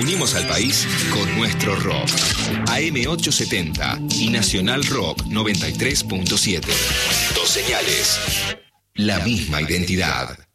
Unimos al país con nuestro rock. AM870 y Nacional Rock 93.7. Dos señales. La misma identidad.